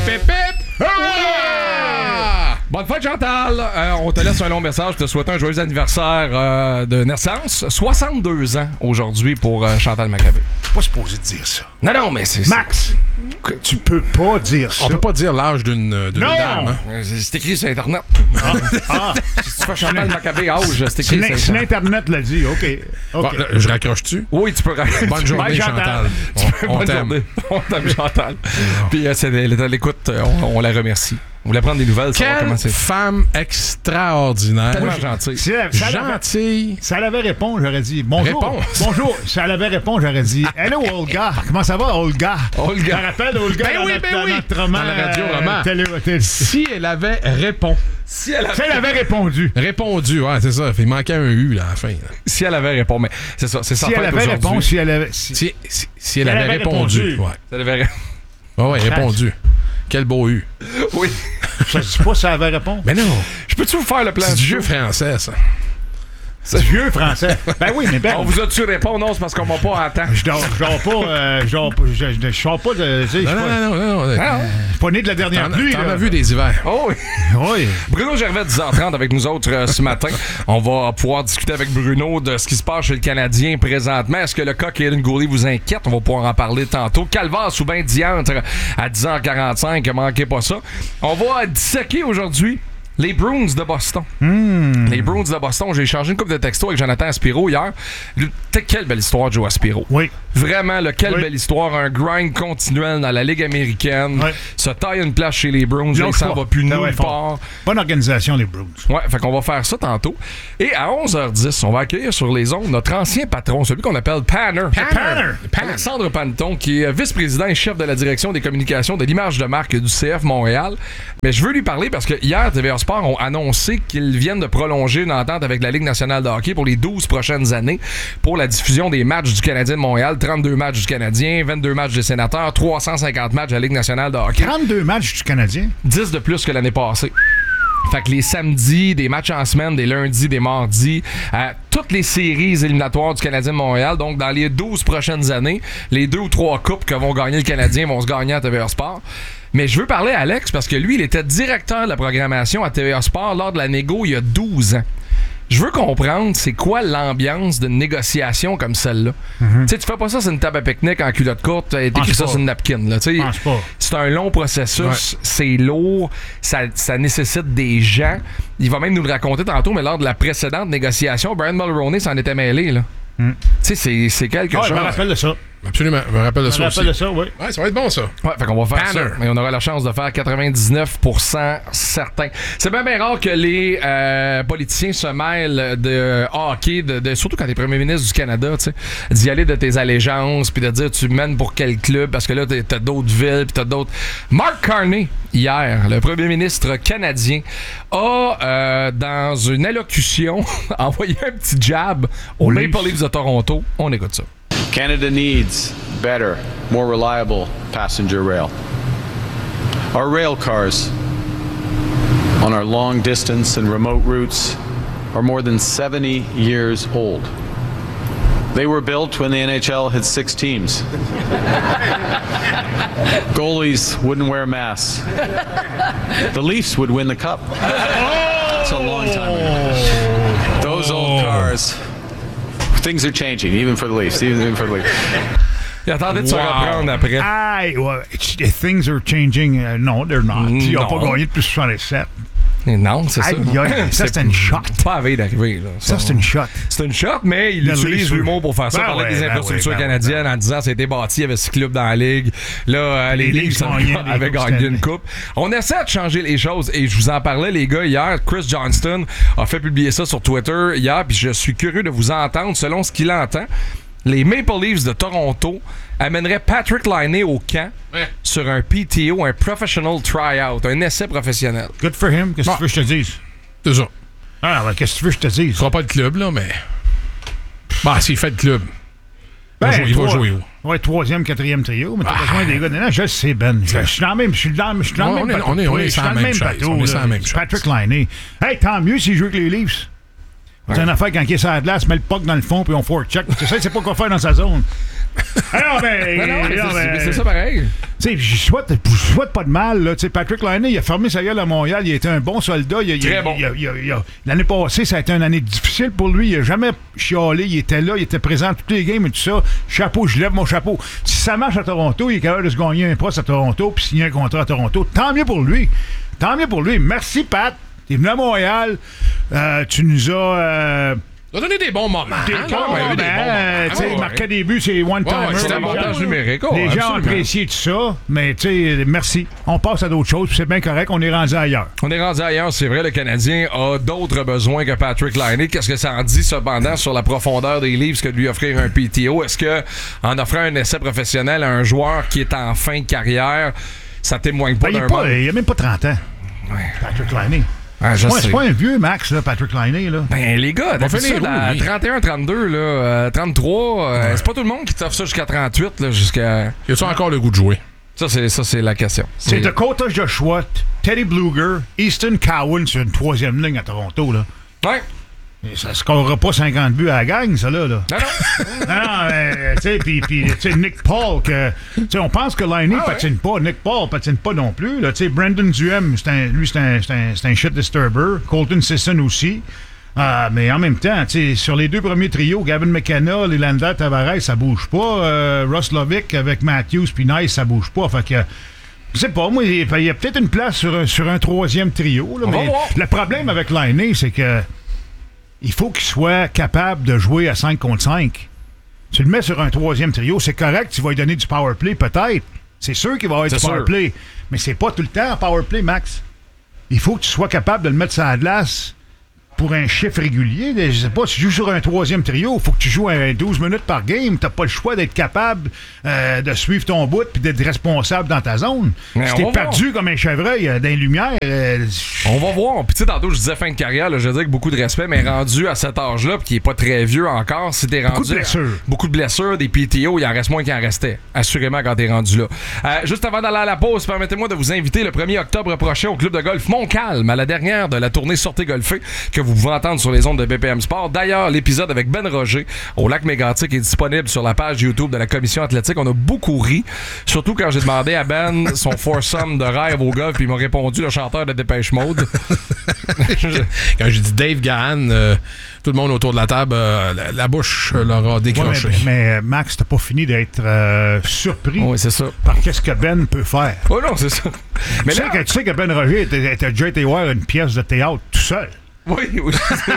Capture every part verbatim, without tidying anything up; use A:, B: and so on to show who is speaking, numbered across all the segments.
A: Pip, pip! Ouais! Bonne fête, Chantal! Euh, on te laisse un long message. Je te souhaite un joyeux anniversaire euh, de naissance. soixante-deux ans aujourd'hui pour euh, Chantal Maccabé.
B: Pas supposé de dire ça.
A: Non, non, mais c'est...
B: Max, c'est... tu peux pas dire ça.
C: On peut pas dire l'âge d'une, d'une
B: non!
C: dame. Hein?
A: C'est, c'est écrit sur Internet.
B: Ah, ah.
A: Si tu fais Chantal Maccabé âge, c'est écrit
B: Si,
A: sur
B: si
A: Internet.
B: l'Internet l'a dit, OK. okay.
C: Bon, là, je raccroche-tu?
A: Oui, tu peux...
C: Bonne journée,
B: Bye,
C: Chantal.
B: Chantal.
C: On, on
A: Bonne
C: t'aime.
A: journée. On t'aime, Chantal. Puis euh, c'est, elle est à l'écoute. On, on la remercie. Vous voulez prendre des nouvelles, savoir
C: Quelle
A: comment c'est.
C: femme extraordinaire.
A: Tellement gentille.
B: Si elle, si elle avait,
C: Gentille.
B: si elle avait répondu, j'aurais dit bonjour.
C: Réponse.
B: Bonjour. Si elle avait répondu, j'aurais dit hello, Olga. Comment ça va, Olga?
A: Olga.
B: Tu te rappelles, Olga?
C: Ben
B: dans
C: oui,
B: notre,
C: ben
B: dans
C: oui.
B: notre roman,
C: Dans le radio-roman.
B: euh, télé, télé.
C: Si elle avait répondu.
A: Si elle avait,
B: Si elle avait répondu.
C: Répondu, ouais, c'est ça. Il manquait un U là, à la fin. Là.
A: si elle avait répondu, mais c'est ça, c'est sa
B: Si
A: fête
B: elle avait
A: aujourd'hui.
B: répondu, si elle avait. Si,
C: Si, si, si elle,
B: Elle
C: avait,
B: avait
C: répondu.
B: répondu.
C: Ouais.
A: Si elle avait...
C: Ouais, ouais, répondu. Quel beau U.
A: Oui.
B: je ne sais pas si elle avait répondu.
C: Mais non,
A: Je peux-tu vous faire le plan
C: c'est du
A: de
C: jeu
A: show?
C: français, ça.
B: C'est vieux français. Ben oui, mais ben.
A: On vous a-tu répondu? Non, c'est parce qu'on m'a pas à temps.
B: Je dors, je dors pas. Euh, je dors pas. Je, je, je sors pas de. Tu sais, je suis
C: Non,
B: pas,
C: non, non, non. non.
A: Ah,
B: je suis pas né de la dernière
C: T'en,
B: pluie.
C: t'en
B: là.
C: as vu des hivers.
A: Oh oui.
B: Oui.
A: Bruno Gervais, dix heures trente avec nous autres euh, ce matin. On va pouvoir discuter avec Bruno de ce qui se passe chez le Canadien présentement. Est-ce que le cas Kaden Gourley vous inquiète? On va pouvoir en parler tantôt. Calvaire sous bain diantre à dix heures quarante-cinq. Manquez pas ça. On va disséquer aujourd'hui les Bruins de Boston.
B: Mm.
A: Les Bruins de Boston. J'ai échangé une couple de textos avec Jonathan Aspiro hier. Le- Quelle belle histoire de Joe Aspiro.
B: Oui.
A: Vraiment, là, quelle
B: Oui.
A: belle histoire. Un grind continuel dans la Ligue américaine.
B: Ouais.
A: Se taille une place chez les Bruins. Là, il
B: Lâche
A: s'en
B: pas.
A: va plus
B: Ah
A: nulle
B: ouais,
A: part.
B: Bonne organisation, les Bruins.
A: Ouais, fait qu'on va faire ça tantôt. Et à onze heures dix, on va accueillir sur les ondes notre ancien patron, celui qu'on appelle Panner.
B: Panner.
A: Alexandre Panton, qui est vice-président et chef de la direction des communications de l'image de marque du C F Montréal. Mais je veux lui parler parce que hier, T V A Sport ont annoncé qu'ils viennent de prolonger une entente avec la Ligue nationale de hockey pour les douze prochaines années pour la diffusion des matchs du Canadien de Montréal. trente-deux matchs du Canadien, vingt-deux matchs des Sénateurs, trois cent cinquante matchs de la Ligue nationale de hockey.
B: trente-deux matchs du Canadien.
A: dix de plus que l'année passée. Fait que les samedis, des matchs en semaine, des lundis, des mardis, euh, toutes les séries éliminatoires du Canadien de Montréal. Donc, dans les douze prochaines années, les deux ou trois coupes que vont gagner le Canadien vont se gagner à T V A Sport. Mais je veux parler à Alex parce que lui, il était directeur de la programmation à T V A Sport lors de la négo il y a douze ans. Je veux comprendre c'est quoi l'ambiance d'une négociation comme celle-là. Mm-hmm. Tu sais, tu fais pas ça sur une table à pique-nique en culotte courte, t'écris
B: Pense
A: ça
B: pas.
A: sur une napkin. Là, tu sais.
B: Pense pas.
A: C'est un long processus,
C: Ouais.
A: c'est lourd, ça, ça nécessite des gens. Il va même nous le raconter tantôt, mais lors de la précédente négociation, Brian Mulroney s'en était mêlé. Là.
B: Mm.
A: Tu sais, c'est, c'est quelque
B: Ah, je
A: chose.
B: me rappelle de ça.
C: Absolument. Je me rappelle de
B: Je
C: ça
B: me
C: aussi.
B: rappelle de ça, oui.
C: Ouais, ça va être bon, ça.
A: Ouais, fait qu'on va faire
C: Banner.
A: ça. Mais on aura la chance de faire quatre-vingt-dix-neuf pour cent certain. C'est bien, bien rare que les euh, politiciens se mêlent de hockey, de, de, surtout quand t'es premier ministre du Canada, tu sais, d'y aller de tes allégeances, puis de dire tu mènes pour quel club, parce que là, t'es- t'as d'autres villes, puis t'as d'autres. Mark Carney, hier, le premier ministre canadien, a, euh, dans une allocution, envoyé un petit jab aux
B: Aux
A: Maple
B: Leafs.
A: Leafs de Toronto. On écoute ça.
D: Canada needs better, more reliable passenger rail. Our rail cars on our long distance and remote routes are more than seventy years old. They were built when the N H L had six teams. Goalies wouldn't wear masks. The Leafs would win the cup. That's a long time ago. Those old cars. Things are changing, even for the Leafs, even for the Leafs.
A: Il attendait de se
C: Wow.
A: reprendre après.
B: Aïe, ouais. Things are changing. Uh, non, they're not. Ils n'ont
A: Non.
B: pas gagné depuis soixante-dix-sept.
A: Non, c'est ça.
B: Aïe, aïe, ça, c'est une shot.
A: Pas à veille d'arriver. Là.
B: Ça, c'est une shot.
A: C'est une shot, mais il
B: Le
A: utilise
B: Leafs,
A: l'humour pour faire ça.
B: ben
A: Parler
B: ouais,
A: des
B: ben
A: infrastructures
B: ouais, ben
A: canadiennes en disant que ça a été bâti, il y avait six clubs dans la ligue. Là, euh, les,
B: Les
A: Leafs
B: Leafs
A: avaient,
B: gagnaient des
A: avaient
B: coupes
A: gagné
B: Stanley.
A: une coupe. On essaie de changer les choses et je vous en parlais, les gars, hier. Chris Johnston a fait publier ça sur Twitter hier, puis je suis curieux de vous entendre selon ce qu'il entend. Les Maple Leafs de Toronto amèneraient Patrick Laine au camp
C: Ouais.
A: sur un P T O, un Professional Tryout, un essai professionnel.
B: Good for him. Qu'est-ce que
C: Bon.
B: tu veux que je te dise?
C: C'est ça.
B: Ah, ben, qu'est-ce que tu veux que je te dise?
C: Il fera pas le club, là, mais. Bah, s'il fait le club. Il va
B: Ben,
C: jouer, il va
B: toi-
C: jouer où?
B: Ouais, troisième, quatrième trio, mais t'as besoin des gars. Non, je le sais, Ben. Je je suis dans le même, je suis dans, je suis dans
C: Ouais,
B: le
C: on
B: même
C: est-
B: bateau.
C: on est- on est
B: Je suis
C: sur
B: dans
C: la
B: le
C: même
B: même
C: chaise,
B: bateau.
C: on est sur
B: là.
C: la même chaise.
B: Patrick Laine. Hey, tant mieux s'il joue avec les Leafs. C'est une affaire quand il est sur la glace, met le puck dans le fond puis on forecheck. Tu sais, c'est pas quoi faire dans sa zone. Ah non, mais,
A: Non, non, mais
B: non,
A: c'est,
B: mais-
A: c'est ça pareil.
B: Tu sais, je souhaite, je souhaite pas de mal. Là. Tu sais, Patrick Laine, il a fermé sa gueule à Montréal. Il a été un bon soldat. Il a- il a-
A: Très bon.
B: il a- il a- il a- l'année passée, ça a été une année difficile pour lui. Il a jamais chialé. Il était là. Il était présent à toutes les games et tout ça. Chapeau, je lève mon chapeau. Si ça marche à Toronto, il est capable de se gagner un poste à Toronto puis signer un contrat à Toronto. Tant mieux pour lui. Tant mieux pour lui. Merci, Pat. T'es venu à Montréal. Euh, tu nous as... Euh,
C: On a donné des bons moments.
B: Des
C: hein?
B: bons
C: Ouais,
B: moments,
C: des bons
B: euh,
C: moments.
B: tu sais,
C: Ah, ouais.
B: marquer des buts, c'est one-timer.
C: Ouais, ouais, c'est
A: C'est
C: bon,
A: l'avantage
C: ouais.
A: numérique. oh,
B: Les gens ont
A: absolument.
B: apprécié tout ça, mais tu sais, merci. On passe à d'autres choses, puis c'est bien correct, on est rendu ailleurs.
A: On est rendu ailleurs, c'est vrai, le Canadien a d'autres besoins que Patrick Laine. Qu'est-ce que ça en dit cependant sur la profondeur des livres que de lui offrir un P T O? Est-ce que en offrant un essai professionnel à un joueur qui est en fin de carrière, ça témoigne pas
B: Ben, il
A: d'un
B: est pas-
A: manque?
B: il a même pas trente ans,
A: Ouais.
B: Patrick Laine.
A: Ah, je
B: Ouais,
A: sais.
B: c'est pas un vieux Max, là, Patrick Laine. Là.
A: Ben, les gars,
C: va
A: d'habitude,
C: finir où,
A: à
C: lui?
A: trente et un trente-deux, là, euh, trente-trois, euh, c'est pas tout le monde qui t'offre ça jusqu'à trente-huit, là, jusqu'à...
C: Y a-tu encore le goût de jouer?
A: Ça, c'est, ça, c'est la question.
B: C'est Dakota Joshua, Teddy Bluger, Easton Cowan sur une troisième ligne à Toronto. Là.
A: Ouais.
B: Et ça scorera pas cinquante buts à la gang, ça, là. là.
A: Non, non.
B: Non, non, mais, tu sais, puis, puis, tu sais, Nick Paul, que, tu sais, on pense que Laine
A: Ah ouais.
B: patine pas. Nick Paul patine pas non plus, là. Tu sais, Brandon Duhem, c'est un, lui, c'est un, c'est un, c'est un shit disturber. Colton Sisson aussi. Ah, mais en même temps, tu sais, sur les deux premiers trios, Gavin McKenna, Lelander, Tavares, ça bouge pas. Euh, Ross Lovick avec Matthews puis Nice, ça bouge pas. Fait que, je sais pas, moi, il y a peut-être une place sur un, sur un troisième trio, là,
A: On va
B: mais
A: voir.
B: le problème avec Laine, c'est que il faut qu'il soit capable de jouer à cinq contre cinq. Tu le mets sur un troisième trio, c'est correct, tu vas lui donner du power play, peut-être. C'est sûr qu'il va avoir
A: C'est
B: du power
A: sûr.
B: play. Mais c'est pas tout le temps un power play, Max. Il faut que tu sois capable de le mettre sur la glace pour un chiffre régulier. Je sais pas, si tu joues sur un troisième trio, il faut que tu joues à douze minutes par game. T'as pas le choix d'être capable euh, de suivre ton bout puis d'être responsable dans ta zone.
A: Mais
B: Si
A: on
B: t'es
A: va
B: perdu comme un chevreuil euh, dans les lumières, euh,
A: On va voir. Puis tu sais, tantôt, je disais fin de carrière, là, je dis avec beaucoup de respect, mais rendu à cet âge-là, puis qui est pas très vieux encore, si t'es rendu...
B: Beaucoup de blessures.
A: Beaucoup de blessures, des P T O, il en reste moins qu'il en restait. Assurément, quand t'es rendu là. Euh, juste avant d'aller à la pause, permettez-moi de vous inviter le premier octobre prochain au club de golf Montcalm, à la dernière de la tournée Sortez golfer, que vous pouvez entendre sur les ondes de B P M Sport. D'ailleurs, l'épisode avec Ben Roger au lac Mégantic est disponible sur la page YouTube de la Commission athlétique. On a beaucoup ri, surtout quand j'ai demandé à Ben son foursome de rêve au golf, puis il m'a répondu le chanteur de Dépêche Mode.
C: Quand j'ai dit Dave Gahan, euh, tout le monde autour de la table, euh, la, la bouche euh, leur a
B: ouais,
C: décroché.
B: mais, mais Max, t'as pas fini d'être euh, surpris
A: Oui, c'est ça.
B: par qu'est-ce que Ben peut faire.
A: Oh non, c'est ça. Mais
B: Tu sais,
A: là,
B: que, tu sais que Ben Roger était, était déjà été voir une pièce de théâtre tout seul.
A: oui, oui.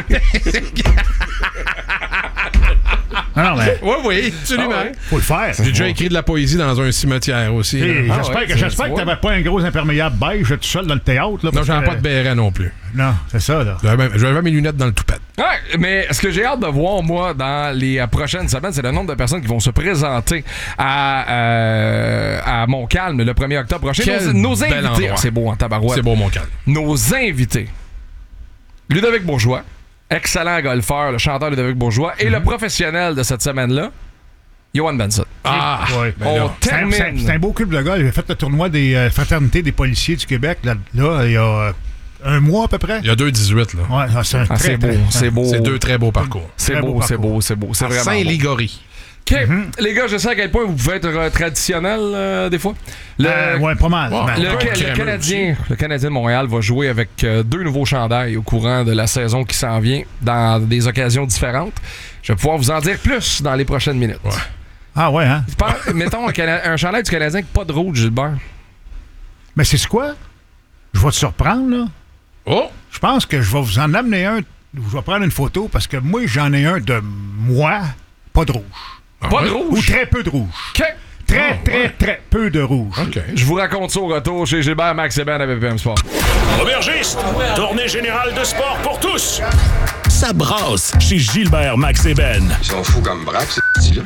B: Non, non, mais
C: Oui, oui, absolument.
A: Ah ouais.
B: faut le faire.
C: J'ai déjà écrit de la poésie dans un cimetière aussi. là.
B: Et
A: Ah
B: j'espère
A: ouais,
B: que,
A: tu-
B: j'espère
A: tu
B: que
A: vois.
B: t'avais pas un gros imperméable beige tout seul dans le théâtre. Là,
C: Non,
B: parce
C: j'en ai
B: que-
C: pas de béret non plus.
B: Non, c'est ça, là.
C: J'avais même- j'avais mes lunettes dans le toupette.
A: Ouais, mais ce que j'ai hâte de voir, moi, dans les euh, prochaines semaines, c'est le nombre de personnes qui vont se présenter à, euh, à Montcalm le premier octobre prochain.
C: Quel
A: Nos, nos
C: bel
A: invités,
C: endroit.
A: c'est beau en tabarouette.
C: C'est beau, mon calme.
A: Nos invités, Ludovic Bourgeois, excellent golfeur, le chanteur Ludovic Bourgeois, et le professionnel de cette semaine-là, Johan Benson.
C: Ah!
B: Ouais.
C: ben
A: On
C: là.
B: C'est un, c'est un-
A: termine.
B: c'est un beau club de gars. J'ai fait le tournoi des euh, fraternités des policiers du Québec, là, là il y a euh, un mois à peu près.
C: Il y a deux dix-huit, là.
B: Ouais, ah, c'est un
A: Ah,
B: très,
A: c'est beau,
B: très-
A: c'est beau.
C: C'est deux très beaux parcours.
A: C'est
B: très
A: beau,
B: beau
A: c'est
B: parcours.
A: beau, c'est beau, c'est
C: À
A: vraiment beau.
C: Saint-Ligory.
A: OK, les gars, je sais à quel point vous pouvez être euh, traditionnel euh, des fois. Le,
B: Euh, ouais, pas mal.
C: Ouais,
B: Ben,
A: Le,
C: Ouais,
A: Ca- le
C: crémeux
A: Canadien, le Canadien de Montréal va jouer avec euh, deux nouveaux chandails au courant de la saison qui s'en vient dans des occasions différentes. Je vais pouvoir vous en dire plus dans les prochaines minutes.
C: Ouais.
B: Ah ouais, hein?
A: Par- mettons un, Cana- un chandail du Canadien avec pas de rouge, Gilbert.
B: Mais c'est quoi? Je vais te surprendre, là.
C: Oh!
B: Je pense que je vais vous en amener un. Je vais prendre une photo parce que moi, j'en ai un de moi, pas de rouge.
C: Ah
A: Pas
C: ouais?
A: de
B: Ou
A: rouge.
B: très peu de rouge.
A: OK.
B: Très,
C: Ah,
B: très,
C: ouais.
B: très peu de rouge.
C: OK.
A: Je vous raconte ça au retour chez Gilbert, Max et Ben à B P M Sport.
E: Aubergiste, tournée générale de sport pour tous. Ça brasse chez Gilbert, Max et Ben.
F: Ils sont fous comme braque, ce petit-là.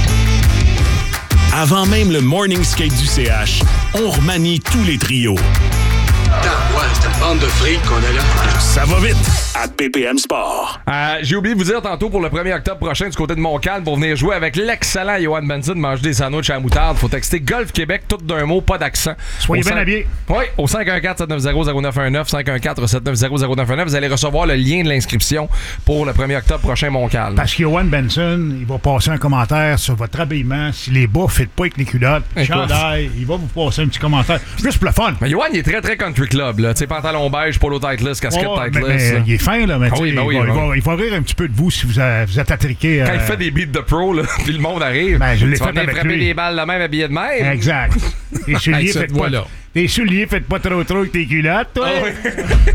E: Avant même le morning skate du C H, on remanie tous les trios.
F: Putain, ouais, c'était le bande de fric qu'on a là.
E: Ça va vite à B P M Sport.
A: Euh, j'ai oublié de vous dire tantôt pour le premier octobre prochain du côté de Montcalm pour venir jouer avec l'excellent Johan Benson, manger des sandwichs à la moutarde. Faut texter Golf Québec, tout d'un mot, pas d'accent.
B: Soyez
A: Au
B: bien
A: cinq-
B: habillés.
A: Oui, au cinq un quatre sept neuf zéro zéro neuf un neuf, cinq un quatre sept neuf zéro zéro neuf un neuf, vous allez recevoir le lien de l'inscription pour le premier octobre prochain Montcalm.
B: Parce que Johan Benson, il va passer un commentaire sur votre habillement. Si les bas ne fit pas avec les culottes, le
A: Écoute.
B: chandail, il va vous passer un petit commentaire. Juste pour le fun.
A: Mais Johan, il est très très country club, là. Tu sais, pantalon beige, polo tightless, casquette
B: Ouais, mais,
A: tightless.
B: mais il est fin, là. Mais
A: Ah
B: tu sais,
A: oui, ben
B: il,
A: oui,
B: va,
A: ben
B: il, va,
A: oui.
B: il va rire un petit peu de vous si vous, a- vous êtes attriqué.
A: Quand
B: euh,
A: il fait des beats de pro, là, puis le monde arrive,
B: Ben, je l'ai
A: tu vas
B: fait
A: venir
B: avec
A: frapper
B: lui.
A: des balles de même, habillé de même.
B: Exact. Tes souliers,
C: Avec cette
B: faites pas,
C: voix-là.
B: tes souliers, faites pas trop trop avec tes culottes, toi.
A: Ah oui.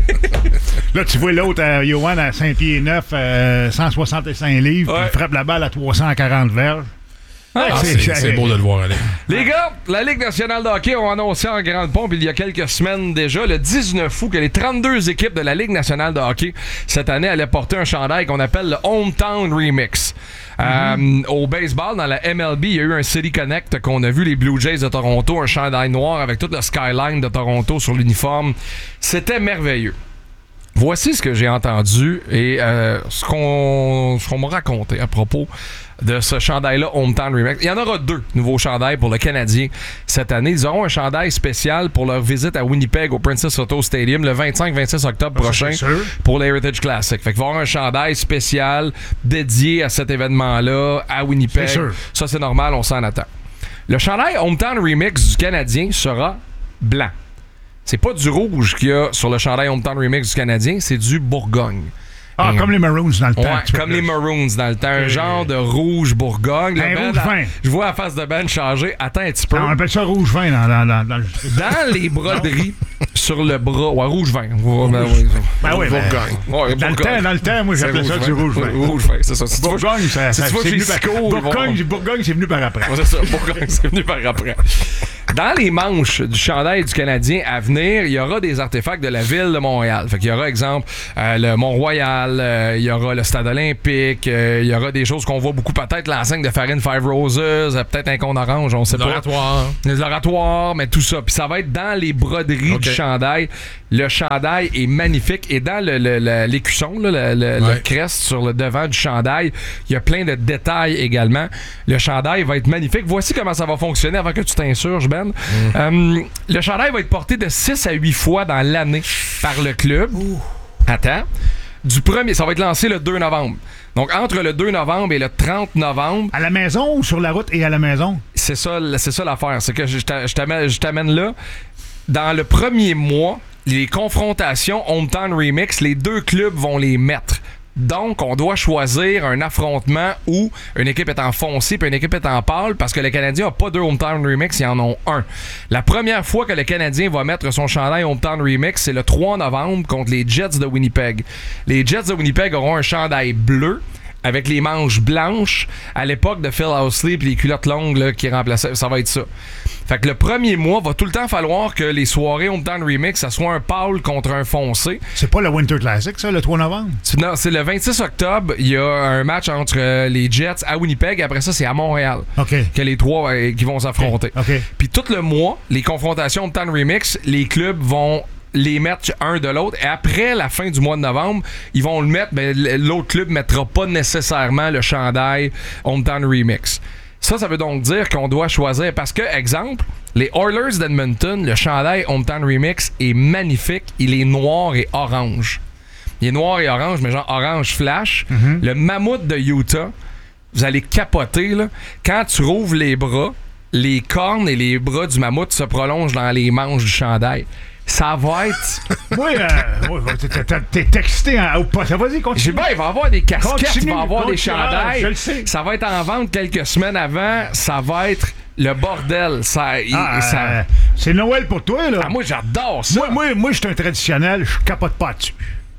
B: Là, tu vois l'autre, euh, Johan, à cinq pieds neuf, euh, cent soixante-cinq livres,
A: Ouais.
B: puis il frappe la balle à trois cent quarante verges.
C: Ah,
B: c'est-
C: c'est, c'est beau de le voir aller.
A: Les gars, la Ligue nationale de hockey ont annoncé en grande pompe il y a quelques semaines déjà, le dix-neuf août, que les trente-deux équipes de la Ligue nationale de hockey cette année allaient porter un chandail qu'on appelle le Hometown Remix. Euh, au baseball, dans la M L B, il y a eu un City Connect qu'on a vu, les Blue Jays de Toronto, un chandail noir avec toute le skyline de Toronto sur l'uniforme. C'était merveilleux. Voici ce que j'ai entendu et euh, ce qu'on, ce qu'on m'a raconté à propos de ce chandail-là Hometown Remix. Il y en aura deux nouveaux chandails pour le Canadien cette année. Ils auront un chandail spécial pour leur visite à Winnipeg au Princess Auto Stadium le vingt-cinq vingt-six octobre
B: Ça,
A: prochain
B: c'est sûr.
A: pour l'Heritage Classic. Fait qu'il va y avoir un chandail spécial dédié à cet événement-là à Winnipeg.
B: C'est sûr.
A: Ça, c'est normal, on s'en attend. Le chandail Hometown Remix du Canadien sera blanc. C'est pas du rouge qu'il y a sur le chandail Hometown Remix du Canadien, c'est du Bourgogne.
B: Ah,
A: Et-
B: comme les Maroons dans le temps.
A: Ouais,
B: un petit peu
A: comme
B: plus.
A: les Maroons dans le temps. Un
B: Euh,
A: genre de rouge Bourgogne. Le
B: un
A: Ben,
B: rouge
A: la-
B: vin.
A: Je vois la face de Ben changer. Attends un petit peu.
B: Ah, on appelle ça rouge vin dans, dans, dans, dans le...
A: Dans les broderies sur le bras. Ouais, rouge vin. Ouais, ben, ouais.
B: Ben oui, ben,
A: Bourgogne. Ouais,
B: dans le
A: Bourgogne.
B: temps, dans le temps, moi,
A: C'est
B: j'appelais ça
A: rouge
B: du
A: vin.
B: rouge vin.
A: Rouge vin, c'est ça. Si tu vois-
B: Bourgogne, ça,
A: si
B: ça
A: tu vois
B: c'est
A: chez
B: venu par...
A: Cisco, ils vont-
B: Bourgogne, Bourgogne, c'est venu par après.
A: Ouais, c'est ça, Bourgogne, c'est venu par après. Dans les manches du chandail du Canadien à venir, il y aura des artefacts de la ville de Montréal. Fait qu'il y aura, exemple, euh, le Mont-Royal, euh, il y aura le Stade olympique, euh, il y aura des choses qu'on voit beaucoup, peut-être l'enseigne de Farine Five Roses, euh, peut-être un cône orange, on sait pas.
C: L'oratoire.
A: Les oratoires, mais tout ça. Puis ça va être dans les broderies
C: Ok.
A: du chandail. Le chandail est magnifique. Et dans le, le- le- l'écusson, là, le, le-
C: Ouais.
A: le crest sur le devant du chandail, il y a plein de détails également. Le chandail va être magnifique. Voici comment ça va fonctionner avant que tu t'insurges, Ben. Euh, le chandail va être porté de six à huit fois dans l'année par le club. Attends. Du premier, ça va être lancé le deux novembre. Donc, entre le deux novembre et le trente novembre,
B: À la maison ou sur la route et à la maison?
A: c'est ça, c'est ça l'affaire. C'est que je t'a- je t'amène, je t'amène là. Dans le premier mois, les confrontations Hometown Remix, les deux clubs vont les mettre. Donc, on doit choisir un affrontement où une équipe est en foncé puis une équipe est en pâle parce que le Canadien n'a pas deux Hometown Remix, ils en ont un. La première fois que le Canadien va mettre son chandail Hometown Remix, c'est le trois novembre contre les Jets de Winnipeg. Les Jets de Winnipeg auront un chandail bleu avec les manches blanches à l'époque de Phil Housley puis les culottes longues là, qui remplaçaient. Ça va être ça. Fait que le premier mois, va tout le temps falloir que les soirées Hometown Remix, ça soit un pâle contre un foncé.
B: C'est pas le Winter Classic, ça, le trois novembre?
A: C'est- Non, c'est le vingt-six octobre, il y a un match entre euh, les Jets à Winnipeg. Après ça, c'est à Montréal
B: OK.
A: que les trois euh, qui vont s'affronter.
B: OK.
A: Puis tout le mois, les confrontations Hometown Remix, les clubs vont les mettre un de l'autre. Et après la fin du mois de novembre, ils vont le mettre, ben, l'autre club ne mettra pas nécessairement le chandail Hometown Remix. Ça, ça veut donc dire qu'on doit choisir. Parce que, exemple, les Oilers d'Edmonton, le chandail Hometown Remix est magnifique. Il est noir et orange. Il est noir et orange, mais genre orange flash. Le mammouth de Utah, vous allez capoter, là. Quand tu rouvres les bras, les cornes et les bras du mammouth se prolongent dans les manches du chandail. Ça va être...
B: Oui, euh, ouais, ouais, t'es- t'es t'es excité en haut pas. Ça vas-y,
A: J'ai
B: continue.
A: bien, il va y avoir des casquettes,
B: Continue,
A: il va y avoir des
B: continue. Ah,
A: chandails.
B: je le sais.
A: Ça va être en vente quelques semaines avant. Ça va être le bordel. Ça, il-
B: Ah,
A: ça-
B: euh, c'est Noël pour toi, là.
A: Ah, moi, j'adore ça.
B: moi, moi, moi je suis un traditionnel, je capote pas dessus.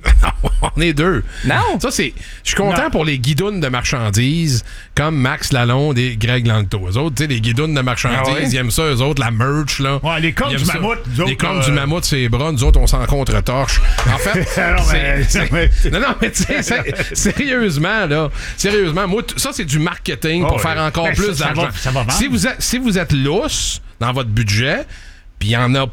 C: On est deux.
A: Non.
C: Ça, c'est. Je suis content
B: Non.
C: pour les guidounes de marchandises comme Max Lalonde et Greg Langto. Eux autres, tu sais, les guidounes de marchandises,
A: Ah ouais?
C: ils aiment ça, eux autres, la merch, là.
B: Ouais, les cornes
C: Ils
B: du
C: aiment ça.
B: mammouth, nous autres,
C: Les cornes
B: là,
C: du
B: euh,
C: mammouth, c'est les bras. Nous autres, on s'en contre-torche. En fait.
B: Ah non, mais-
C: c'est-
B: mais-
C: c'est- non, non, mais tu sais, c'est- sérieusement, là. Sérieusement, moi, t- ça, c'est du marketing pour
B: Oh,
C: faire
B: oui.
C: encore
B: Ben,
C: plus
B: ça, ça
C: d'argent.
B: va- ça va vendre.
C: Si vous êtes, si vous êtes lousse dans votre budget, puis il y en a mm,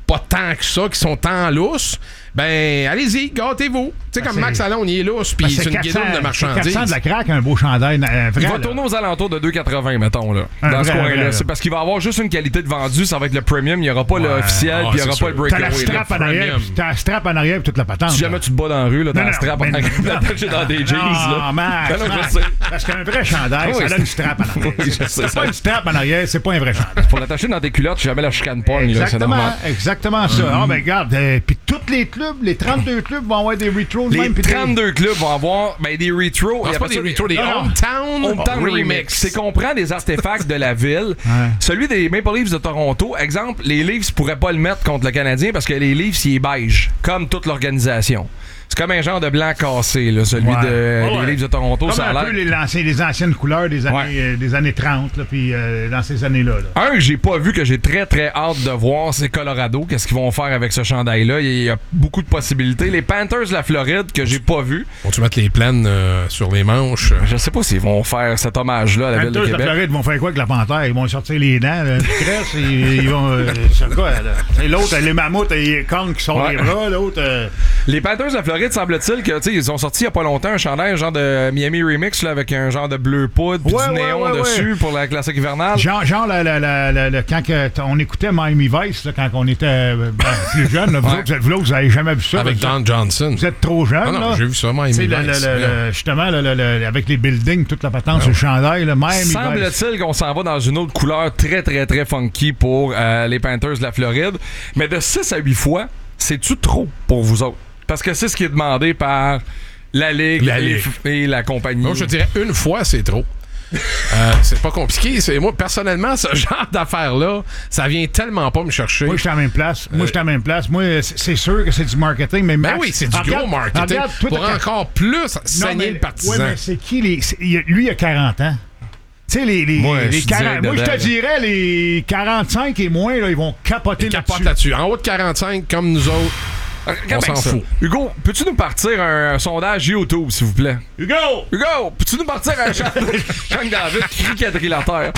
C: pas tant que ça, qui sont tant lousses, ben, allez-y, gâtez-vous. Tu sais, comme
B: c'est...
C: Max Allen, il est lousse, puis c'est, c'est une guidoune de marchandises.
B: quatre cents de la craque, un beau chandail. Un vrai,
A: il va
B: là.
A: tourner aux alentours de deux quatre-vingts, mettons, là.
B: Un
A: dans
B: vrai,
A: ce coin-là.
B: vrai,
A: C'est parce qu'il va avoir juste une qualité de vendu, ça va être le premium, il n'y aura pas
B: ouais.
A: l'officiel,
C: Ah,
A: puis il n'y aura
C: sûr.
A: pas le breakaway.
B: T'as la strap en arrière, t'as la strap en arrière, puis toute la patente.
A: Si jamais tu te bats dans la rue, là, t'as
B: non,
A: la strap
B: non,
A: en
B: mais-
A: arrière, t'as attaché dans des jeans, là.
B: Non, Max,
A: Ben non, je
B: Max,
A: sais.
B: parce qu'un vrai chandail,
A: Oui,
B: ça a une strap en arrière.
A: Oui, je sais,
B: C'est
A: ça.
B: pas une strap en arrière, c'est pas un vrai chandail.
A: Pour l'attacher dans tes culottes, jamais la chicane pogne, là, c'est
B: Exactement,
A: normal.
B: exactement ça. Ah, ben regarde, euh, puis tous les clubs, les trente-deux clubs vont avoir des retros de
A: Les
B: même. puis des-
A: trente-deux clubs vont avoir ben, des retros.
C: Non,
A: Il y
C: c'est
A: a
C: pas des
A: ça-
C: retros, des
B: Non, non.
C: Hometown,
A: Hometown
C: Remix.
A: Remix. C'est qu'on prend des artefacts de la ville.
B: Ouais.
A: Celui des Maple Leafs de Toronto, exemple, les Leafs pourraient pas le mettre contre le Canadien parce que les Leafs, il est beige, comme toute l'organisation. C'est comme un genre de blanc cassé, là, celui
B: Ouais.
A: de,
B: Ouais,
A: des
B: ouais.
A: Leafs de Toronto.
B: Comme
A: Ça a
B: un
A: l'air.
B: peu les, l'ancien- les anciennes couleurs des années,
A: Ouais.
B: euh, des années trente, là, puis euh, dans ces années-là. là.
A: Un que j'ai pas vu, que j'ai très très hâte de voir, c'est Colorado. Qu'est-ce qu'ils vont faire avec ce chandail-là? Il y a beaucoup de possibilités. Les Panthers de la Floride, que j'ai pas vu.
C: Vont-tu mettre les plaines euh, sur les manches?
A: Je sais pas s'ils vont faire cet hommage-là à la ville de
B: Panthers de la
A: Québec.
B: Floride vont faire quoi avec la panthère? Ils vont sortir les dents, là, une cresse, et ils vont. Euh, c'est quoi, là? C'est l'autre, les mammouths et les cornes qui sont
A: Ouais.
B: les bras, l'autre. euh,
A: Les Panthers de la Floride, semble-t-il que, tu sais, ils ont sorti il y a pas longtemps un chandail, un genre de Miami Remix, là, avec un genre de bleu poudre puis
B: Ouais,
A: du
B: ouais,
A: néon
B: ouais,
A: dessus
B: ouais.
A: pour la classique hivernale.
B: Genre, genre la, la, la, la- la- quand que t- on écoutait Miami Vice, là, quand on était euh, ben, plus jeune, là, vous,
A: Ouais.
B: autres, vous êtes- vous autres, vous avez jamais vu ça.
C: Avec
B: vous,
C: Don Johnson.
B: vous êtes trop jeune.
C: Ah non,
B: là.
C: j'ai vu ça, Miami
B: Tu sais, le-
C: Vice.
B: le- le- le- justement, le- le- le- avec les buildings, toute la patente sur le chandail, là, Miami Vice.
A: Semble-t-il qu'on s'en va dans une autre couleur très, très, très funky pour euh, les Panthers de la Floride. Mais de six à huit fois, c'est-tu trop pour vous autres? Parce que c'est ce qui est demandé par la Ligue,
C: La
A: et,
C: Ligue.
A: et la compagnie.
C: Moi, je dirais une fois, c'est trop. Euh, c'est pas compliqué. C'est, moi, personnellement, ce genre d'affaires-là, ça vient tellement pas me chercher.
B: Moi, je suis à la même place. Moi, je suis à la même place. Moi, c'est c'est sûr que c'est du marketing, mais
C: Ben
B: Max,
C: oui, c'est du
B: regarde-
C: gros marketing.
B: regarde, toi,
C: pour
B: t'as-
C: encore plus
B: Non,
C: saigner
B: mais-
C: le partisan.
B: Ouais, mais c'est qui les. c'est- il y a- lui, il a quarante ans. Tu sais, les, les,
A: Moi,
B: les
A: je
B: quarante
A: dirais
B: moi, je
A: dedans,
B: te dirais, les quarante-cinq et moins, là, ils vont capoter
C: Il
B: là-dessus.
C: capote là-dessus. En haut de quarante-cinq, comme nous autres,
A: Regarde
C: on
A: bien
C: s'en
A: ça.
C: fout.
A: Hugo, peux-tu nous partir un, un sondage YouTube, s'il vous plaît?
B: Hugo!
A: Hugo, peux-tu nous partir un sondage? Frank David, qui a la terre?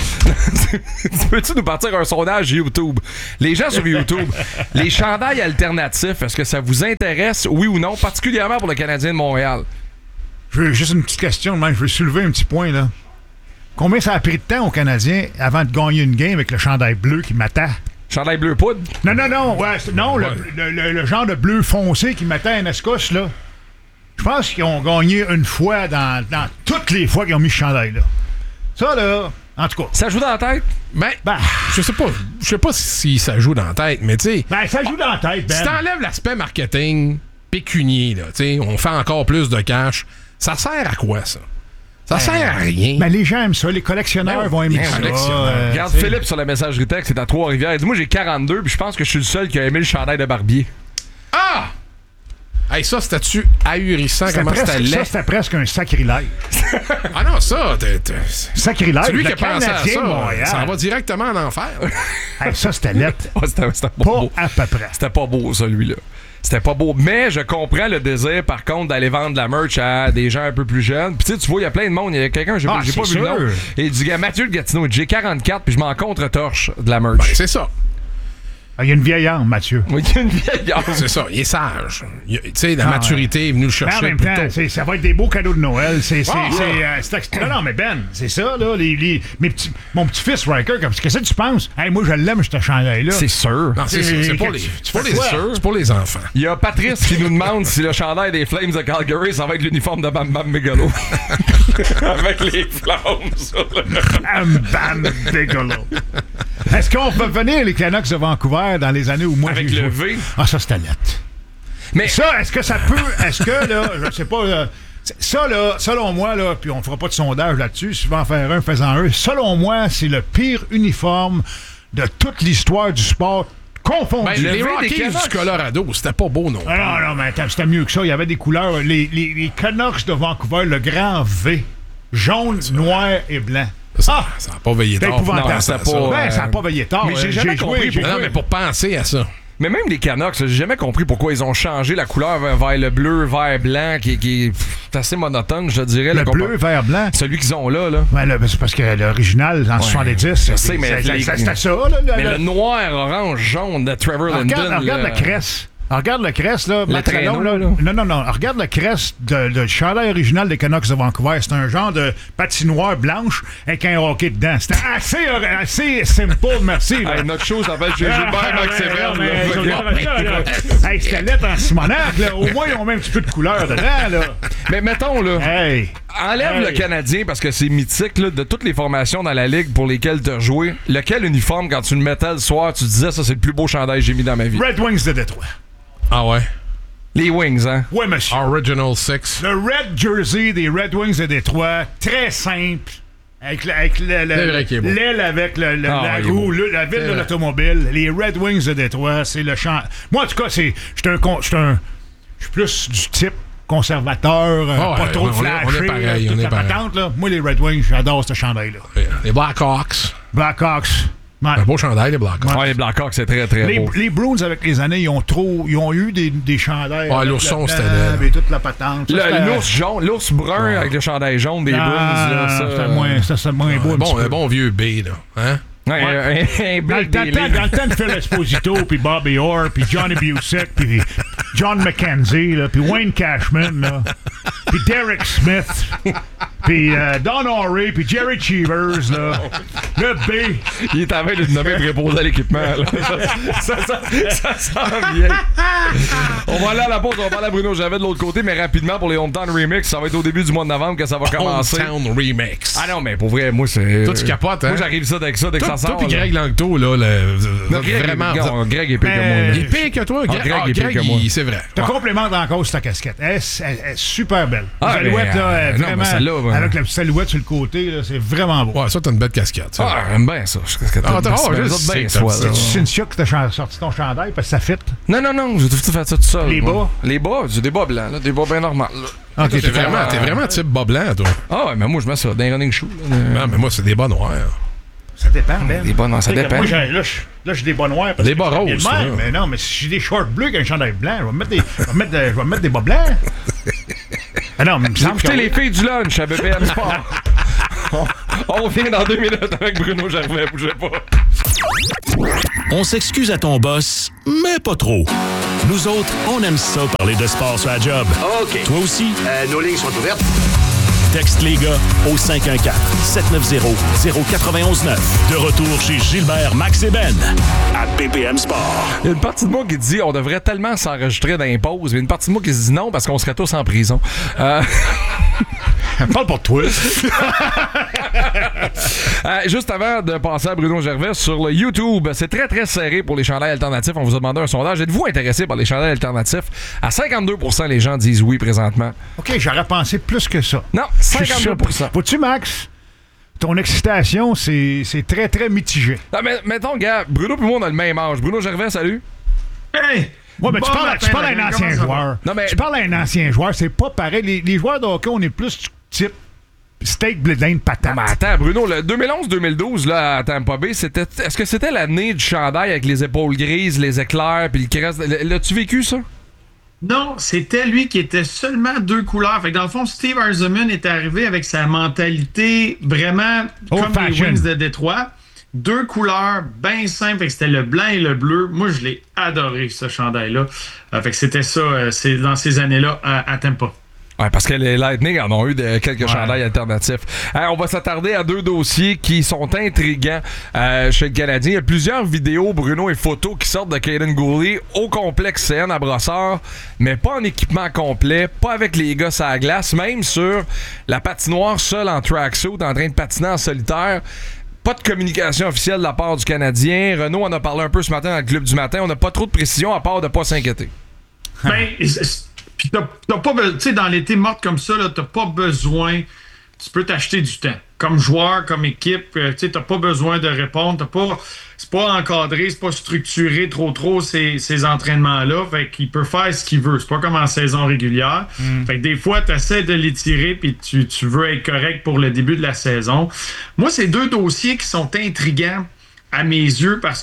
A: Peux-tu nous partir un sondage YouTube? Les gens sur YouTube, les chandails alternatifs, est-ce que ça vous intéresse, oui ou non, particulièrement pour le Canadien de Montréal?
B: Je veux juste une petite question, man. Je veux soulever un petit point, là. Combien ça a pris de temps aux Canadiens avant de gagner une game avec le chandail bleu qui m'attend?
A: Chandail bleu poudre?
B: Non, non, non. Ouais, c'est- non, le,
C: Ouais.
B: le- le- le genre de bleu foncé qui m'attend à Nescos, là. Je pense qu'ils ont gagné une fois dans, dans toutes les fois qu'ils ont mis ce chandail-là. Ça, là, en tout cas.
A: Ça joue dans la tête?
C: ben,
B: Ben,
C: je sais pas. Je sais pas si ça joue dans la tête, mais tu sais,
B: ben, ça joue dans la tête, Ben.
C: si t'enlèves l'aspect marketing pécunier, là, tu sais, on fait encore plus de cash, ça sert à quoi, ça? Ça sert à rien.
B: Ben, les gens aiment ça. Les collectionneurs
C: Ben,
B: vont aimer
C: les
B: ça.
C: collectionneurs.
B: euh,
A: Regarde
B: tu sais.
A: Philippe sur la messagerie texte, c'est à Trois-Rivières. Dis-moi, j'ai quarante-deux, puis je pense que je suis le seul qui a aimé le chandail de Barbier.
C: Ah! Hey, ça, c'était-tu ahurissant?
B: C'était
C: Comment
B: presque-
C: c'était
B: ça,
C: laid?
B: c'était presque un sacrilège.
C: Ah non, ça, t'es, t'es-
B: Sacrilège.
C: c'est lui
B: le
C: qui a pensé à
B: Canadien
C: ça.
B: de Montréal.
C: Ça va directement en enfer.
B: Hey, ça, c'était lettre.
A: Oh, c'était, c'était pas
B: Pas
A: beau.
B: à peu près.
A: C'était pas beau, celui-là. C'était pas beau. Mais je comprends le désir, par contre, d'aller vendre de la merch à des gens un peu plus jeunes. Puis tu sais, tu vois, il y a plein de monde. Il y a quelqu'un, j'ai,
B: Ah,
A: j'ai pas
B: c'est
A: vu le
B: sûr.
A: nom. Et il dit, gars, Mathieu de Gatineau, j'ai quarante-quatre, puis je m'en contre-torche de la merch.
C: Ben, c'est ça.
B: Ah, il y a une vieille âme, Mathieu.
A: Oui, il y a une vieille âme.
C: C'est ça. Il est sage. Il- Tu sais, la
B: Ah,
C: maturité est venue le
B: Mais en
C: chercher
B: même
C: plus
B: temps,
C: tôt.
B: c'est- ça va être des beaux cadeaux de Noël. C'est c'est-
C: Ah,
B: c'est,
C: ouais.
B: euh, c'est extra- Non, non, mais Ben, c'est ça, là. Les, les- mes petits, mon petit-fils Riker, comme- qu'est-ce que tu penses? Hey, moi, je l'aime, ce chandail-là.
A: C'est sûr.
C: Non, c'est, c'est, c'est pour les, c'est pour les, c'est pour les enfants.
A: Il y a Patrice qui nous demande si le chandail des Flames de Calgary, ça va être l'uniforme de Bam Bam Megalo. Avec les flammes sur le...
B: Bam, bam, Bigelow. Est-ce qu'on peut venir les Canucks de Vancouver dans les années où moi
A: Avec
B: j'ai
A: le
B: joué?
A: V.
B: Ah, ça, c'était lettre.
A: Mais
B: Ça, est-ce que ça peut. Est-ce que, là, je sais pas. là, ça, là, selon moi, là, puis on fera pas de sondage là-dessus, si tu veux en faire un, fais-en un. Selon moi, c'est le pire uniforme de toute l'histoire du sport confondu.
C: Ben, les
A: V des
C: Rockies
A: Canucks.
C: du Colorado, c'était pas beau, non.
B: Ah non, non, mais attends, c'était mieux que ça. Il y avait des couleurs. Les, les, les Canucks de Vancouver, le grand V, jaune, noir et blanc.
C: Ça
B: Ah!
C: n'a pas veillé
B: C'est
C: tard.
B: épouvantable.
A: Non,
C: ça,
A: c'était pas-
B: Ben, ça n'a pas veillé tard.
A: Mais j'ai
B: Euh,
A: jamais
B: joué,
A: compris
B: j'ai
C: Non,
B: joué.
C: mais pour penser à ça.
A: Mais même les Canucks, j'ai jamais compris pourquoi ils ont changé la couleur vers, vers le bleu, vert, blanc, qui, qui est assez monotone, je dirais.
B: Le bleu, vert, blanc.
A: Celui qu'ils ont là. là.
B: Ouais, là c'est parce que l'original, en ouais, soixante-dix,
A: je sais, mais
B: c'était
A: les...
B: ça. Là, là,
A: mais
B: là.
A: le noir, orange, jaune de Trevor
B: Linden. Regarde, regarde la cresse. Regarde le crest, là.
A: Le traîneau, là, là.
B: Non, non, non. Regarde le crest de, de chandail original des Canucks de Vancouver. C'est un genre de patinoire blanche avec un hockey dedans. C'était assez, assez simple, merci.
A: Hey, notre show s'appelle chez Gilbert Max
B: Hey, c'était lettre en Simonac, là. Au moins, ils ont même un petit peu de couleur dedans, là.
A: Mais mettons, là.
B: Hey.
A: Enlève
B: hey.
A: le Canadien parce que c'est mythique, là, de toutes les formations dans la ligue pour lesquelles tu as joué. Lequel uniforme, quand tu le mettais le soir, tu disais, ça, c'est le plus beau chandail que j'ai mis dans ma vie?
B: Red Wings de Détroit.
C: Ah ouais?
A: Les Wings, hein?
B: Oui, monsieur.
C: Original Six.
B: Le Red Jersey des Red Wings de Détroit, très simple. Avec, le, avec le, le, l'aile avec le, le,
A: ah,
B: la roue, le, la ville de l'automobile. Les Red Wings de Détroit, c'est le champ. Moi, en tout cas, c'est. Je suis un. Je suis plus du type conservateur,
C: oh,
B: pas
C: ouais,
B: trop
C: on
B: flashé.
C: Est, on est pareil, on est pareil.
B: Patente, là. Moi, les Red Wings, j'adore ce chandail-là.
C: Les Blackhawks.
B: Blackhawks. Ouais.
C: Un beau chandail, les Blackhawks.
A: Ouais, les Blackhawks, c'est très, très
B: les,
A: beau.
B: Les Bruins, avec les années, ils ont trop... Ils ont eu des, des chandails.
C: Ouais, l'ourson, c'était là.
B: Et toute la patente.
A: Le, l'ours jaune, l'ours brun ouais. avec le chandail jaune des ah, Bruins. Là, ça,
B: c'était moins, ça, c'est moins ouais, beau.
C: Bon, un bon vieux B, là. Hein?
A: Ouais, ouais. Un, un
B: dans, le temps, dans le temps de Phil Esposito, puis Bobby Orr, puis Johnny Busick, puis John McKenzie, puis Wayne Cashman, puis Derek Smith, puis euh, Don Horry, puis Jerry Cheevers, là. Le B.
A: Il est en train de se nommer de reposer à l'équipement. Là. Ça, ça, ça, ça sent bien. On va aller à la pause, on va parler à Bruno Gervais de l'autre côté, mais rapidement pour les Hometown Remix, ça va être au début du mois de novembre que ça va commencer.
C: Hometown Remix.
A: Ah non, mais pour vrai, moi, c'est...
C: Toi, tu capotes, hein?
A: Moi, j'arrive ça avec ça dès que ça sort.
C: Toi pis Greg Langto, là, le,
A: non, Greg,
C: vraiment...
A: Non, Greg est pire que moi.
C: Il est pire que toi, Greg?
A: Ah, Greg
C: ah,
A: est pire
C: Greg,
A: que moi.
C: C'est vrai.
B: Je te complémente encore sur ta casquette. Elle, elle, elle est super belle.
A: Ah,
B: Salouette, là, euh,
A: non,
B: vraiment,
A: là, ouais.
B: avec la petite salouette sur le côté, là, c'est vraiment beau.
C: Ouais, ça, t'as une belle casquette. Ça.
A: Ah, j'aime bien ça.
C: Ah, attends, oh, je sais.
B: C'est Cynthia qui t'a sorti ton chandail parce que ça fit?
A: Non, non, non, j'ai tout fait ça tout seul.
B: Les bas?
A: Les bas, j'ai des bas blancs, là, des bas bien normaux.
C: Ah, okay, t'es, t'es, vraiment, t'es vraiment type bas blanc, toi.
A: Ah ouais, mais moi, je mets ça dans les running shoes. Là.
C: Non, mais moi, c'est des bas noirs.
B: Ça dépend, Ben.
A: Des bas noirs, ça dépend.
B: Moi, j'ai, là, là, j'ai des bas noirs. Parce
C: les bas roses.
B: Même, mais non, mais si j'ai des shorts bleus avec un chandail blanc, je vais mettre des, je vais mettre de, je vais mettre des bas blancs. Ah non, mais il me semble
A: écoutez les filles du lunch à B P M Sport. on, on revient dans deux minutes avec Bruno Gervais, bougez pas.
E: On s'excuse à ton boss, mais pas trop. Nous autres, on aime ça parler de sport sur la job.
G: OK.
E: Toi aussi?
G: Euh, nos lignes sont ouvertes.
E: Texte les gars au cinq un quatre, sept neuf zéro, zéro neuf un neuf. De retour chez Gilbert, Max et Ben à B P M Sport.
A: Il y a une partie de moi qui dit on devrait tellement s'enregistrer dans les pauses, mais une partie de moi qui se dit non parce qu'on serait tous en prison. Euh...
B: Parle pour toi.
A: euh, juste avant de passer à Bruno Gervais sur le YouTube, c'est très très serré pour les chandails alternatifs. On vous a demandé un sondage. Êtes-vous intéressé par les chandails alternatifs? À cinquante-deux pour cent les gens disent oui présentement.
B: OK, j'aurais pensé plus que ça.
A: Non, cinquante-deux pour cent.
B: Vois-tu, Max? Ton excitation, c'est, c'est très très mitigé.
A: Non, mais mettons, gars, Bruno et moi on a le même âge. Bruno Gervais, salut.
H: Hey!
B: Ouais, mais
H: bon
B: tu parles,
H: matin,
B: tu parles à un ancien joueur.
A: Non, mais...
B: Tu parles à un ancien joueur, c'est pas pareil. Les, les joueurs de hockey, on est plus type steak, blé d'Inde, patate.
A: Non, mais attends, Bruno, le deux mille onze deux mille douze là, à Tampa Bay, c'était, est-ce que c'était l'année du chandail avec les épaules grises, les éclairs, puis le crest? L'as-tu vécu, ça?
H: Non, c'était lui qui était seulement deux couleurs. Fait que dans le fond, Steve Yzerman est arrivé avec sa mentalité vraiment comme les Wings de Détroit. Deux couleurs bien simples. Fait que c'était le blanc et le bleu. Moi, je l'ai adoré, ce chandail-là. Euh, fait que c'était ça, euh, c'est dans ces années-là à, à Tampa.
A: Ouais, parce que les Lightning en ont eu de, quelques
B: ouais.
A: chandails alternatifs. Euh, on va s'attarder à deux dossiers qui sont intriguants euh, chez le Canadien. Il y a plusieurs vidéos, Bruno, et photos qui sortent de Kaiden Guhle au complexe C N à Brossard, mais pas en équipement complet, pas avec les gars à la glace, même sur la patinoire seul en tracksuit, en train de patiner en solitaire. Pas de communication officielle de la part du Canadien. Renaud en a parlé un peu ce matin dans le Club du matin. On n'a pas trop de précision à part de pas s'inquiéter.
H: Ben, puis t'as, t'as pas besoin, tu sais, dans l'été morte comme ça, là, t'as pas besoin, tu peux t'acheter du temps. Comme joueur, comme équipe, tu sais, t'as pas besoin de répondre, t'as pas, c'est pas encadré, c'est pas structuré trop trop ces, ces entraînements-là, fait qu'il peut faire ce qu'il veut, c'est pas comme en saison régulière. Mm. Fait que des fois, t'essaies de l'étirer puis tu, tu veux être correct pour le début de la saison. Moi, c'est deux dossiers qui sont intriguants à mes yeux parce que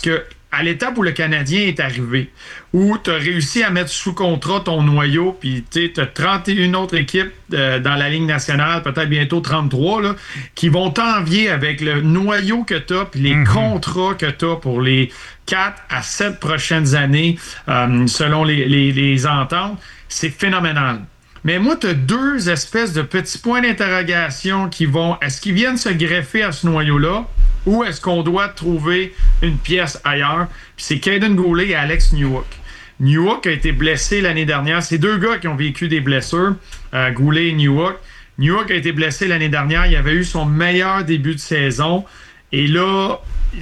H: à l'étape où le Canadien est arrivé, où tu as réussi à mettre sous contrat ton noyau, puis tu as trente et une autres équipes euh, dans la Ligue nationale, peut-être bientôt trente-trois, là, qui vont t'envier avec le noyau que tu as, puis les mm-hmm. contrats que tu as pour les quatre à sept prochaines années, euh, selon les, les, les ententes. C'est phénoménal. Mais moi, tu as deux espèces de petits points d'interrogation qui vont... Est-ce qu'ils viennent se greffer à ce noyau-là ou est-ce qu'on doit trouver une pièce ailleurs? Puis c'est Kaiden Guhle et Alex Newhook. Newhook a été blessé l'année dernière. C'est deux gars qui ont vécu des blessures, euh, Guhle et Newhook. Newhook a été blessé l'année dernière. Il avait eu son meilleur début de saison. Et là,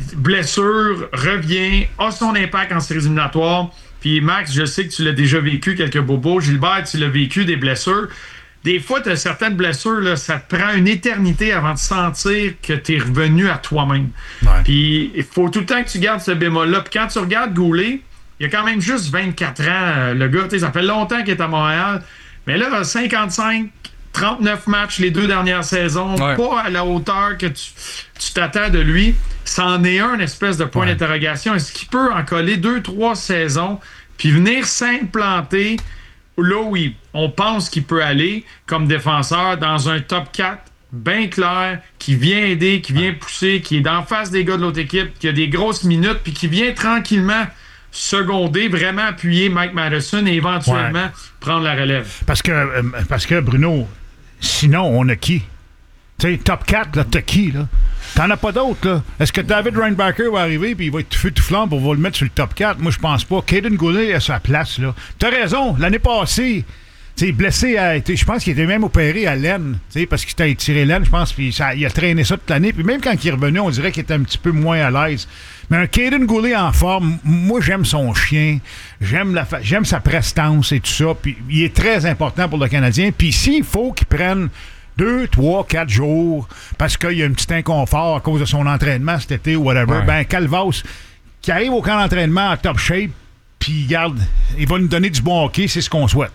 H: blessure, revient, a son impact en séries éliminatoires. Puis Max, je sais que tu l'as déjà vécu, quelques bobos. Gilbert, tu l'as vécu, des blessures. Des fois, tu as certaines blessures, là, ça te prend une éternité avant de sentir que tu es revenu à toi-même. Ouais. Puis il faut tout le temps que tu gardes ce bémol-là. Puis quand tu regardes Goulet, il a quand même juste vingt-quatre ans, le gars. Ça fait longtemps qu'il est à Montréal. Mais là, cinquante-cinq, trente-neuf matchs les deux dernières saisons, ouais. pas à la hauteur que tu, tu t'attends de lui. C'en est un espèce de point ouais. d'interrogation. Est-ce qu'il peut en coller deux, trois saisons puis venir s'implanter là où il, on pense qu'il peut aller comme défenseur dans un top quatre bien clair, qui vient aider, qui vient pousser, qui est d'en face des gars de l'autre équipe, qui a des grosses minutes puis qui vient tranquillement seconder, vraiment appuyer Mike Matheson et éventuellement ouais. prendre la relève.
B: Parce que, euh, parce que Bruno, sinon, on a qui? Tu sais, top quatre, là, t'as qui, là? T'en as pas d'autres, là. Est-ce que David Reinbacher va arriver puis il va être tout feu tout flambe pour le mettre sur le top quatre? Moi, je pense pas. Kaiden Guhle a sa place, là. T'as raison, l'année passée, tu sais, blessé à... Je pense qu'il était même opéré à l'aine, tu sais, parce qu'il t'a étiré l'aine, je pense, puis il a traîné ça toute l'année. Puis même quand il est revenu, on dirait qu'il était un petit peu moins à l'aise. Mais un Kaiden Guhle en forme, moi, j'aime son chien, j'aime la fa... j'aime sa prestance et tout ça, puis il est très important pour le Canadien. Puis s'il faut qu'il prenne deux, trois, quatre jours, parce qu'il y a un petit inconfort à cause de son entraînement cet été ou whatever, ouais. ben Calvas, qui arrive au camp d'entraînement en top shape, puis garde, il va nous donner du bon hockey, c'est ce qu'on souhaite.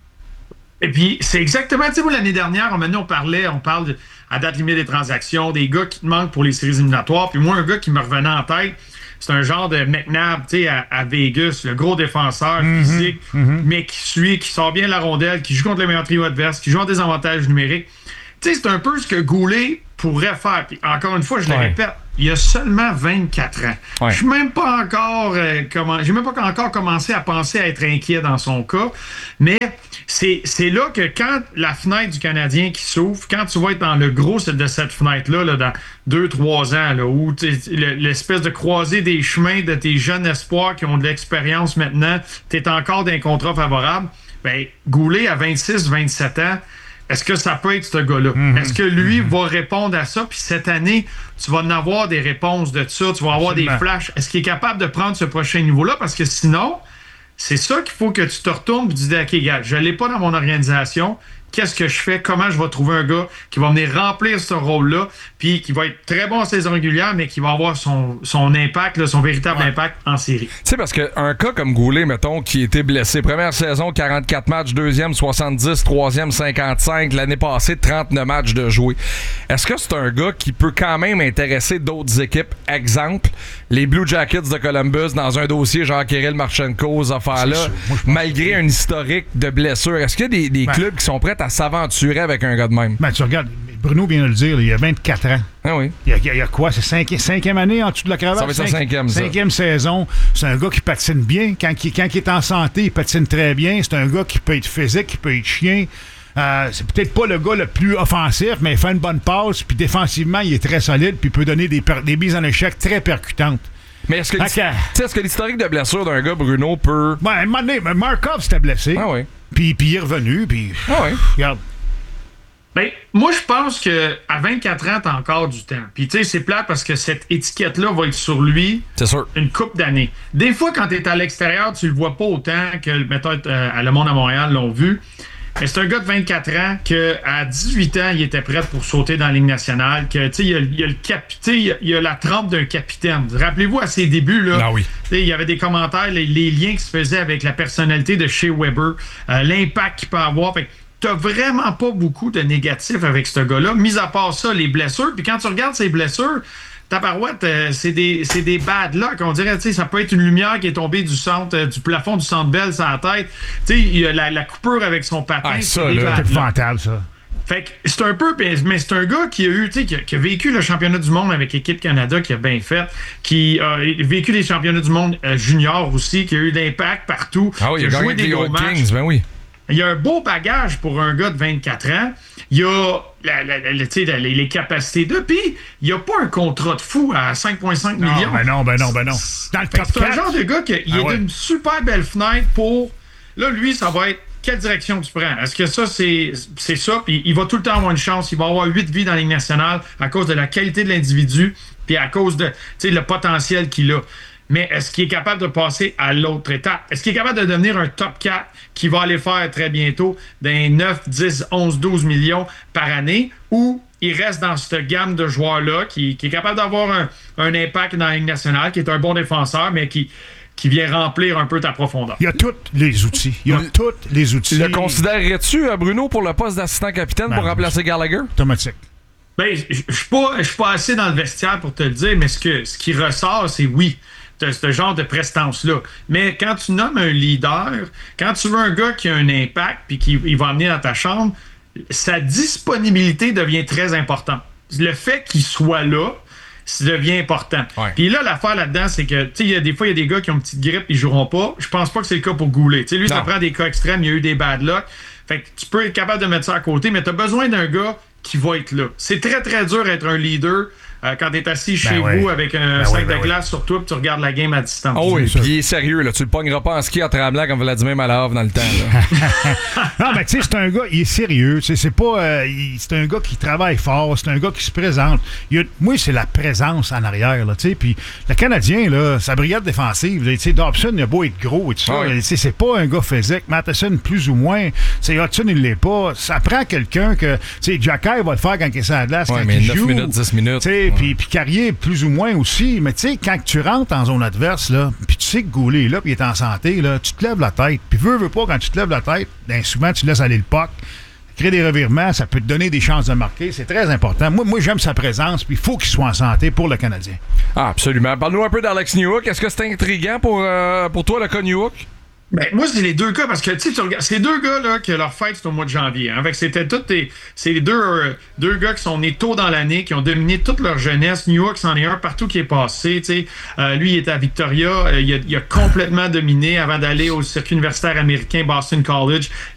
H: Et puis, c'est exactement, tu sais, l'année dernière, maintenant, on parlait, on parle de, à date limite des transactions, des gars qui te manquent pour les séries éliminatoires, puis moi, un gars qui me revenait en tête, c'est un genre de McNabb, tu sais, à, à Vegas, le gros défenseur mm-hmm, physique, mm-hmm. mais qui suit, qui sort bien la rondelle, qui joue contre le meilleur trio adverse, qui joue en désavantage numérique. Tu sais, c'est un peu ce que Goulet pourrait faire. Puis encore une fois, je le ouais. répète, il a seulement vingt-quatre ans. Ouais. Je suis même pas encore euh, comment, j'ai même pas encore commencé à penser à être inquiet dans son cas. Mais c'est, c'est là que quand la fenêtre du Canadien qui s'ouvre, quand tu vas être dans le gros de cette fenêtre-là, là, dans deux, trois ans, là, où l'espèce de croisée des chemins de tes jeunes espoirs qui ont de l'expérience maintenant, tu es encore dans un contrat favorable, bien, Goulet à vingt-six, vingt-sept ans, est-ce que ça peut être ce gars-là? Mm-hmm. Est-ce que lui mm-hmm. va répondre à ça? Puis cette année, tu vas en avoir des réponses de ça, tu vas avoir Absolument. Des flashs. Est-ce qu'il est capable de prendre ce prochain niveau-là? Parce que sinon, c'est ça qu'il faut que tu te retournes et tu dis, OK, gars, je ne l'ai pas dans mon organisation. Qu'est-ce que je fais? Comment je vais trouver un gars qui va venir remplir ce rôle-là, puis qui va être très bon en saison régulière, mais qui va avoir son, son impact, là, son véritable ouais. impact en série.
A: Tu sais, parce qu'un cas comme Goulet, mettons, qui était blessé, première saison, quarante-quatre matchs, deuxième, soixante-dix, troisième, cinquante-cinq, l'année passée, trente-neuf matchs de jouer. Est-ce que c'est un gars qui peut quand même intéresser d'autres équipes? Exemple, les Blue Jackets de Columbus dans un dossier genre Kirill Marchenko, ces affaires-là, malgré que... un historique de blessures. Est-ce qu'il y a des, des ben... clubs qui sont prêts à s'aventurer avec un gars de même?
B: Ben, tu regardes, Bruno vient de le dire, il y a vingt-quatre ans.
A: Ah oui.
B: Il y a, il y a quoi? C'est cinqui, cinquième année en dessous de la cravate?
A: Ça va être sa cinquième, ça.
B: Cinquième saison. C'est un gars qui patine bien. Quand il, quand il est en santé, il patine très bien. C'est un gars qui peut être physique, qui peut être chien. Euh, c'est peut-être pas le gars le plus offensif, mais il fait une bonne passe. Puis défensivement, il est très solide. Puis il peut donner des, per, des mises en échec très percutantes.
A: Mais est-ce que, okay. est-ce que l'historique de blessure d'un gars, Bruno, peut...
B: Ouais, à un moment donné, Markov s'était blessé.
A: Ah oui.
B: Puis, puis il est revenu. Puis,
A: ah oui.
B: Regarde.
H: Ben, moi, je pense qu'à vingt-quatre ans, t'as encore du temps. Puis, tu sais, c'est plate parce que cette étiquette-là va être sur lui
A: c'est sûr.
H: Une couple d'années. Des fois, quand t'es à l'extérieur, tu le vois pas autant que, mettons, euh, à Le Monde à Montréal l'ont vu. Mais c'est un gars de vingt-quatre ans qu'à dix-huit ans, il était prêt pour sauter dans la Ligue nationale. Que, tu sais, il y a, il y a le cap, il y a, il y a la trempe d'un capitaine. Rappelez-vous, à ses débuts, là,
A: ah oui.
H: il y avait des commentaires, les, les liens qui se faisaient avec la personnalité de Shea Weber, euh, l'impact qu'il peut avoir. Fait, t'as vraiment pas beaucoup de négatifs avec ce gars-là, mis à part ça, les blessures. Puis quand tu regardes ses blessures, tabarouette, euh, c'est des, c'est des bad luck. On dirait, tu sais, ça peut être une lumière qui est tombée du centre, euh, du plafond du Centre Bell sur la tête. Tu sais, il y a la, la coupure avec son patin.
A: Ah, ça,
H: c'est des
A: là,
H: bad
B: C'est
H: luck.
B: épouvantable, ça.
H: Fait que c'est un peu, mais c'est un gars qui a eu, tu sais, qui, a- qui a vécu le championnat du monde avec l'équipe Canada, qui a bien fait, qui a vécu les championnats du monde euh, junior aussi, qui a eu d'impact partout,
A: Ah oui,
H: qui
A: il a
H: a
A: gagné
H: joué
A: avec
H: des
A: les
H: gros
A: Old
H: matchs.
A: Kings, ben oui.
H: Il y a un beau bagage pour un gars de vingt-quatre ans. Il y a la, la, la, tu sais, la- les, les capacités de. Puis, il n'y a pas un contrat de fou à cinq virgule cinq
B: Non,
H: millions.
B: ben non, ben non, ben non. Dans le
H: Fait que
B: top
H: c'est un
B: quatre.
H: genre de gars qui il
B: Ah
H: est
B: ouais.
H: d'une super belle fenêtre pour. Là, lui, ça va être quelle direction tu prends? Est-ce que ça, c'est c'est ça? Puis il va tout le temps avoir une chance. Il va avoir huit vies dans la Ligue nationale à cause de la qualité de l'individu, puis à cause de tu sais, le potentiel qu'il a. Mais est-ce qu'il est capable de passer à l'autre étape? Est-ce qu'il est capable de devenir un top quatre qui va aller faire très bientôt des neuf, dix, onze, douze millions par année? Ou il reste dans cette gamme de joueurs-là qui, qui est capable d'avoir un, un impact dans la Ligue nationale, qui est un bon défenseur, mais qui, qui vient remplir un peu ta profondeur?
B: Il y a tous les outils. Il y a tous les outils.
A: Le considérerais-tu, euh, Bruno, pour le poste d'assistant capitaine
B: Ben,
A: pour remplacer Gallagher?
B: Automatique.
H: Ben, je je suis pas, je suis pas assez dans le vestiaire pour te le dire, mais ce, que, ce qui ressort, c'est oui. T'as ce genre de prestance-là. Mais quand tu nommes un leader, quand tu veux un gars qui a un impact puis qui il va amener dans ta chambre, sa disponibilité devient très importante. Le fait qu'il soit là, ça devient important.
A: Ouais.
H: Puis là, l'affaire là-dedans, c'est que, tu sais, il y a des fois, il y a des gars qui ont une petite grippe, ils joueront pas. Je pense pas que c'est le cas pour Goulet. Tu sais, lui, ça
A: Non.
H: prend des cas extrêmes, il y a eu des bad luck. Fait que tu peux être capable de mettre ça à côté, mais tu as besoin d'un gars qui va être là. C'est très, très dur d'être un leader euh, quand tu es assis chez
B: Ben
H: vous
B: oui.
H: avec un
B: Ben
H: sac
B: oui, ben
H: de
B: oui.
H: glace sur toi et tu regardes la game à distance.
A: Oh oui,
B: C'est
A: puis il est sérieux, là. Tu le pogneras pas en ski en tremblant comme Vladimir Malahov dans le temps, là.
B: Non, mais tu sais, c'est un gars, il est sérieux. Tu sais, c'est pas. euh, il- c'est un gars qui travaille fort. C'est un gars qui se présente. Il y a- moi, c'est la présence en arrière, là. Tu sais, puis le Canadien, là, sa brigade défensive, tu sais, Dobson, il a beau être gros et tout ça.
A: Ah oui.
B: Tu sais, c'est pas un gars physique. Matheson, plus ou moins. Tu sais, Hudson, il l'est pas. Ça prend quelqu'un que. Tu sais, Jacky va le faire quand il est sur la glace,
A: Ouais,
B: quand
A: mais
B: il
A: neuf
B: joue.
A: minutes, dix minutes.
B: Tu sais, puis puis Carrier, plus ou moins aussi. Mais tu sais, quand tu rentres en zone adverse, là, puis tu sais que Goulet est là, puis il est en santé, là, tu te lèves la tête. Puis veux, veux pas, quand tu te lèves la tête, ben, souvent, tu laisses aller le puck. Créer des revirements, ça peut te donner des chances de marquer. C'est très important. Moi, moi j'aime sa présence, puis il faut qu'il soit en santé pour le Canadien.
A: Ah, absolument. Parle-nous un peu d'Alex Newhook. Est-ce que c'est intriguant pour, euh, pour toi, le cas Newhook?
H: Ben, moi, c'est les deux gars, parce que, tu sais, tu regardes, ces deux gars-là, que leur fête, c'est au mois de janvier. Hein, fait que c'était tous les, c'est les deux, euh, deux gars qui sont nés tôt dans l'année, qui ont dominé toute leur jeunesse. New York, c'en est un partout qui est passé, tu sais. Euh, lui, il était à Victoria. Euh, il, a, il a complètement dominé avant d'aller au circuit universitaire américain Boston College.